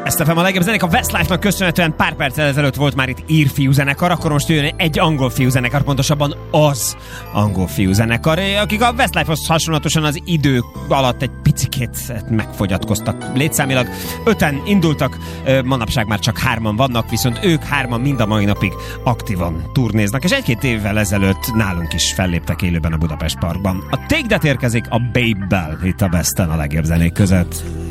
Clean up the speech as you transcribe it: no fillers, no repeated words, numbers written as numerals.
Ezt a legjobb zenék a Westlife-nak köszönhetően pár perccel ezelőtt volt már itt írfiú zenekar, akkor most jön egy angol fiú zenekar, pontosabban az angol fiú zenekar, akik a Westlife-hoz hasonlatosan az idő alatt egy picikét megfogyatkoztak létszámilag. 5-en indultak, manapság már csak 3-an vannak, viszont ők 3-an mind a mai napig aktívan turnéznak, és 1-2 évvel ezelőtt nálunk is felléptek élőben a Budapest Parkban. A Take That érkezik a Babe-bel itt a Besten a legjobb zenék között.